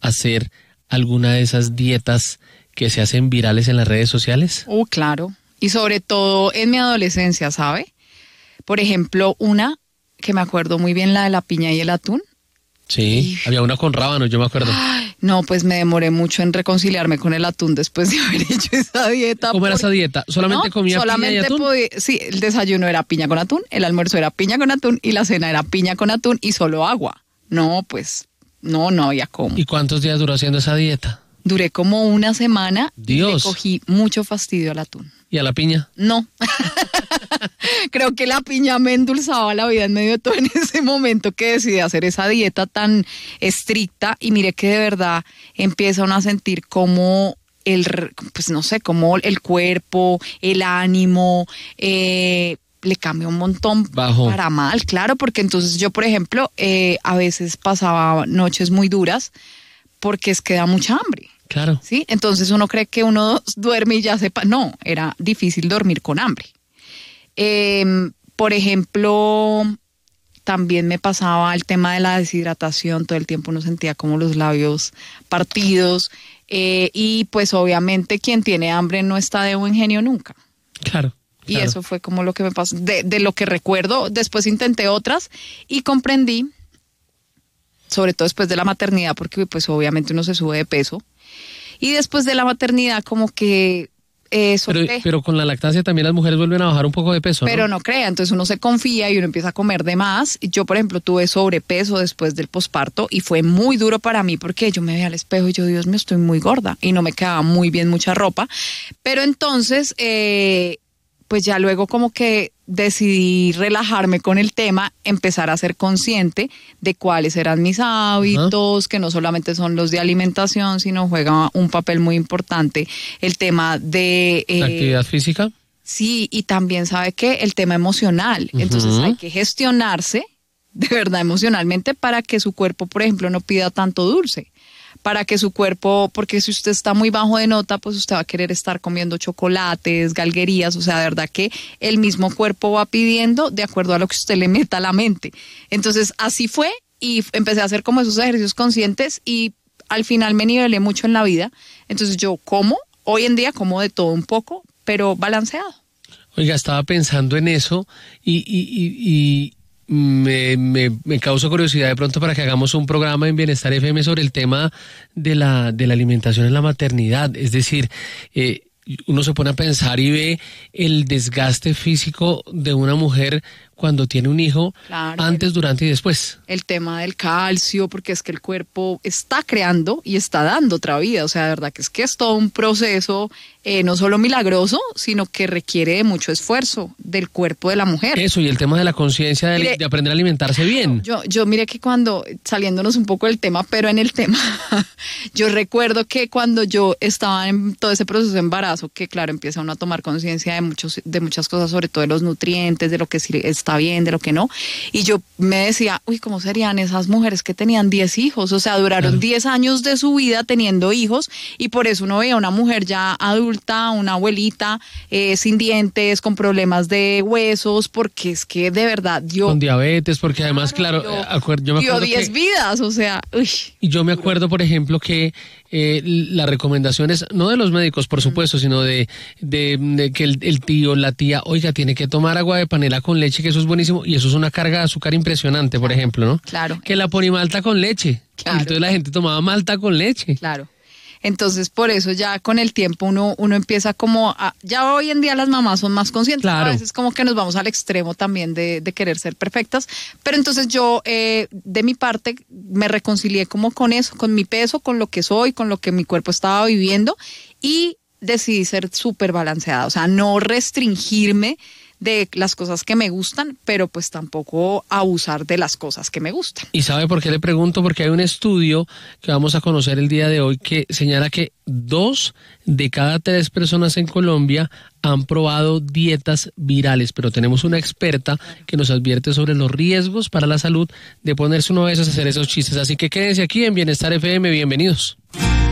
hacer alguna de esas dietas que se hacen virales en las redes sociales? Claro. Y sobre todo en mi adolescencia, ¿sabe? Por ejemplo, una que me acuerdo muy bien, la de la piña y el atún. Sí, había una con rábano, yo me acuerdo. Ay, no, pues me demoré mucho en reconciliarme con el atún después de haber hecho esa dieta. ¿Cómo era esa dieta? ¿Solamente comía piña y atún? Sí, el desayuno era piña con atún, el almuerzo era piña con atún y la cena era piña con atún y solo agua. No, pues, no había cómo. ¿Y cuántos días duró haciendo esa dieta? Duré como una semana. Dios. Y le cogí mucho fastidio al atún. ¿Y a la piña? No. Creo que la piña me endulzaba la vida en medio de todo en ese momento que decidí hacer esa dieta tan estricta. Y mire que de verdad empieza uno a sentir como como el cuerpo, el ánimo, le cambia un montón para mal, claro, porque entonces yo, por ejemplo, a veces pasaba noches muy duras porque es que da mucha hambre. Claro. ¿Sí? Entonces uno cree que uno duerme y ya sepa. No, era difícil dormir con hambre. Por ejemplo, también me pasaba el tema de la deshidratación. Todo el tiempo uno sentía como los labios partidos. Y pues obviamente quien tiene hambre no está de buen genio nunca. Claro. Y eso fue como lo que me pasó. De lo que recuerdo, después intenté otras y comprendí, sobre todo después de la maternidad, porque pues obviamente uno se sube de peso. Y después de la maternidad como que pero con la lactancia también las mujeres vuelven a bajar un poco de peso, ¿no? Pero no crea, entonces uno se confía y uno empieza a comer de más. Yo, por ejemplo, tuve sobrepeso después del posparto y fue muy duro para mí porque yo me veía al espejo y yo, Dios mío, estoy muy gorda y no me quedaba muy bien mucha ropa. Pero entonces, pues ya luego como que decidí relajarme con el tema, empezar a ser consciente de cuáles eran mis hábitos, que no solamente son los de alimentación, sino juega un papel muy importante el tema de... ¿La actividad física? Sí, y también, ¿sabe qué? El tema emocional. Entonces hay que gestionarse de verdad emocionalmente para que su cuerpo, por ejemplo, no pida tanto dulce. Para que su cuerpo, porque si usted está muy bajo de nota, pues usted va a querer estar comiendo chocolates, galguerías, o sea, de verdad que el mismo cuerpo va pidiendo de acuerdo a lo que usted le meta a la mente. Entonces, así fue y empecé a hacer como esos ejercicios conscientes y al final me nivelé mucho en la vida. Entonces yo hoy en día como de todo un poco, pero balanceado. Oiga, estaba pensando en eso y me causa curiosidad de pronto para que hagamos un programa en Bienestar FM sobre el tema de la alimentación en la maternidad. Es decir, uno se pone a pensar y ve el desgaste físico de una mujer cuando tiene un hijo, claro, antes, durante y después. El tema del calcio, porque es que el cuerpo está creando y está dando otra vida. O sea, de verdad que es todo un proceso no solo milagroso, sino que requiere de mucho esfuerzo del cuerpo de la mujer. Eso, y el tema de la conciencia de aprender a alimentarse bien. Yo mire que cuando, saliéndonos un poco del tema, pero en el tema, yo recuerdo que cuando yo estaba en todo ese proceso de embarazo, que claro, empieza uno a tomar conciencia de muchas cosas, sobre todo de los nutrientes, de lo que sí está bien, de lo que no, y yo me decía, ¿cómo serían esas mujeres que tenían 10 hijos? O sea, duraron 10 años de su vida teniendo hijos, y por eso uno veía a una mujer ya adulta, una abuelita, sin dientes, con problemas de huesos, porque es que de verdad con diabetes, porque además, claro, yo me acuerdo 10 vidas, o sea, y yo me acuerdo, por ejemplo, que las recomendaciones, no de los médicos, por supuesto, sino de que el tío, la tía, oiga, tiene que tomar agua de panela con leche, que eso es buenísimo, y eso es una carga de azúcar impresionante, por ejemplo, ¿no? Claro. Que la ponimalta con leche. Claro. Y entonces la gente tomaba malta con leche. Claro. Entonces, por eso ya con el tiempo uno empieza como ya hoy en día las mamás son más conscientes. Claro. A veces como que nos vamos al extremo también de querer ser perfectas. Pero entonces yo, de mi parte, me reconcilié como con eso, con mi peso, con lo que soy, con lo que mi cuerpo estaba viviendo y decidí ser súper balanceada. O sea, no restringirme de las cosas que me gustan, pero pues tampoco abusar de las cosas que me gustan. ¿Y sabe por qué le pregunto? Porque hay un estudio que vamos a conocer el día de hoy que señala que 2 de cada 3 personas en Colombia han probado dietas virales, pero tenemos una experta que nos advierte sobre los riesgos para la salud de ponerse uno de esos a hacer esos chistes. Así que quédense aquí en Bienestar FM, bienvenidos.